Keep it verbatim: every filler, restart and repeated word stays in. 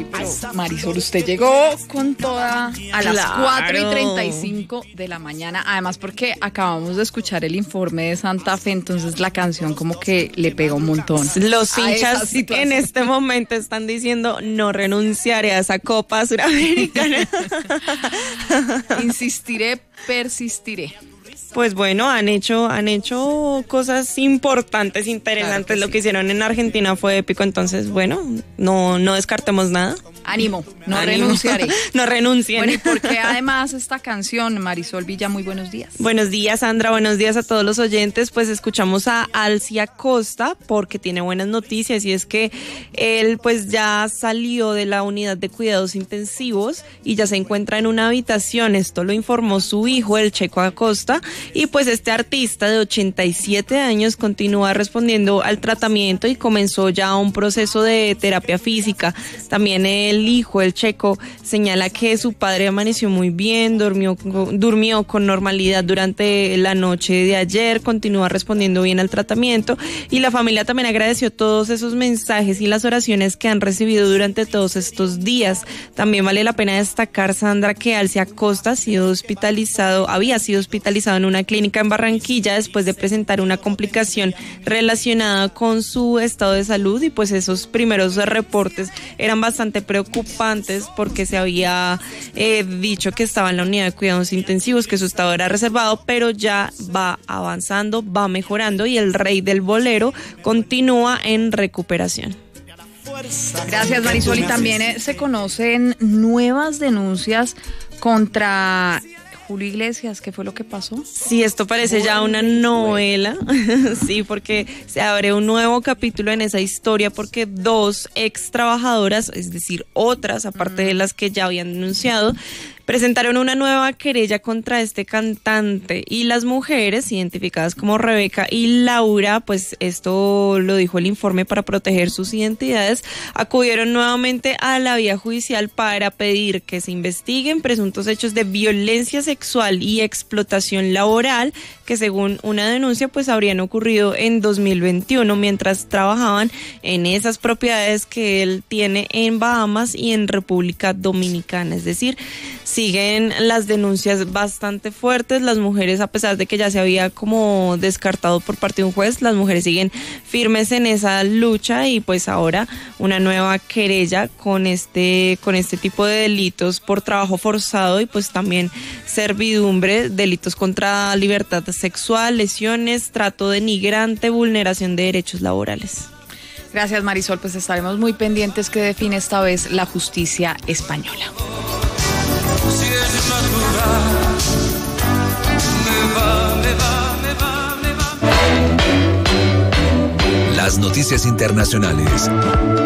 Uy, pero Marisol, usted llegó con toda a las Claro. cuatro y treinta y cinco de la mañana. Además, porque acabamos de escuchar el informe de Santa Fe, entonces la canción como que le pega un montón. Los a esa hinchas situación. en este momento están diciendo no renunciaré a esa Copa Suramericana. Insistiré, persistiré. Pues bueno, han hecho, han hecho cosas importantes, interesantes. Claro que Lo sí. que hicieron en Argentina fue épico, entonces bueno, no, no descartemos nada. Ánimo, no Ánimo. renunciaré. No renuncien. Bueno, y porque además esta canción, Marisol Villa, muy buenos días. Buenos días, Sandra. Buenos días a todos los oyentes. Pues escuchamos a Alcia Costa porque tiene buenas noticias y es que él pues ya salió de la unidad de cuidados intensivos y ya se encuentra en una habitación. Esto lo informó su hijo, el Checo Acosta. Y pues este artista de ochenta y siete años continúa respondiendo al tratamiento y comenzó ya un proceso de terapia física. También el hijo, el Checo, señala que su padre amaneció muy bien, durmió, durmió con normalidad durante la noche de ayer, continúa respondiendo bien al tratamiento y la familia también agradeció todos esos mensajes y las oraciones que han recibido durante todos estos días. También vale la pena destacar, Sandra, que Alcia Costa ha sido hospitalizado, había sido hospitalizado en una clínica en Barranquilla después de presentar una complicación relacionada con su estado de salud y pues esos primeros reportes eran bastante preocupantes porque se había eh, dicho que estaba en la unidad de cuidados intensivos, que su estado era reservado, pero ya va avanzando, va mejorando y el rey del bolero continúa en recuperación. Gracias, Marisol. Y también eh, se conocen nuevas denuncias contra Julio Iglesias. ¿Qué fue lo que pasó? Sí, esto parece ya una novela, sí, porque se abre un nuevo capítulo en esa historia porque dos ex trabajadoras, es decir, otras, aparte de las que ya habían denunciado, presentaron una nueva querella contra este cantante y las mujeres identificadas como Rebeca y Laura, pues esto lo dijo el informe para proteger sus identidades, acudieron nuevamente a la vía judicial para pedir que se investiguen presuntos hechos de violencia sexual y explotación laboral que según una denuncia pues habrían ocurrido en dos mil veintiuno mientras trabajaban en esas propiedades que él tiene en Bahamas y en República Dominicana, es decir, siguen las denuncias bastante fuertes, las mujeres, a pesar de que ya se había como descartado por parte de un juez, las mujeres siguen firmes en esa lucha y pues ahora una nueva querella con este, con este tipo de delitos por trabajo forzado y pues también servidumbre, delitos contra libertad sexual, lesiones, trato denigrante, vulneración de derechos laborales. Gracias, Marisol. Pues estaremos muy pendientes que define esta vez la justicia española. Si es natural, me va, me va, me va, me va. Las noticias internacionales.